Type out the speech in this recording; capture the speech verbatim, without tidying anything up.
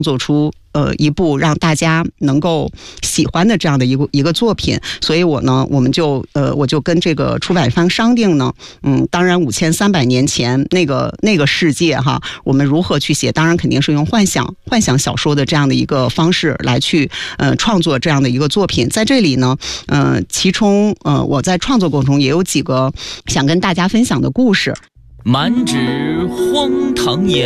做出呃一部让大家能够喜欢的这样的一个一个作品，所以我呢，我们就呃我就跟这个出版方商定呢，嗯，当然五千三百年前那个那个世界哈，我们如何去写？当然肯定是用幻想幻想小说的这样的一个方式来去呃创作这样的一个作品。在这里呢，呃，其中呃我在创作过程中也有几个想跟大家分享的故事。 满纸荒唐言。